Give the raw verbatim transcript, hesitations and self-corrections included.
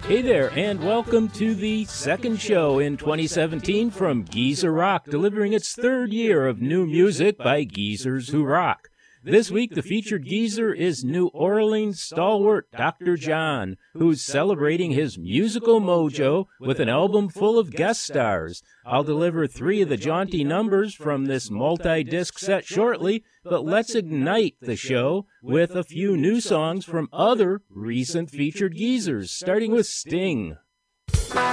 Hey there, and welcome to the second show in twenty seventeen from Geezer Rock, delivering its third year of new music by Geezers Who Rock. This week, the featured geezer is New Orleans stalwart Doctor John, who's celebrating his musical mojo with an album full of guest stars. I'll deliver three of the jaunty numbers from this multi-disc set shortly, but let's ignite the show with a few new songs from other recent featured geezers, starting with Sting.